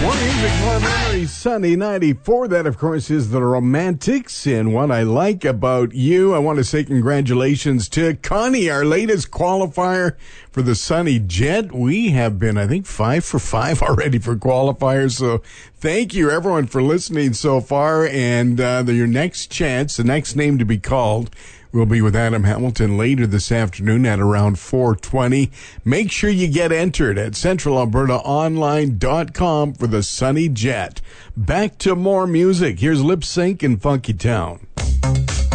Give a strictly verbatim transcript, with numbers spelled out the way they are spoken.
More music, more memories. Sunny ninety-four. That, of course, is the Romantics. And what I like about you, I want to say congratulations to Connie, our latest qualifier for the Sunny Jet. We have been, I think, five for five already for qualifiers. So thank you, everyone, for listening so far. And uh, the, your next chance, the next name to be called, will be with Adam Hamilton later this afternoon at around four twenty. Make sure you get entered at central alberta online dot com for the Sunny Jet. Back to more music. Here's Lip Sync and Funky Town.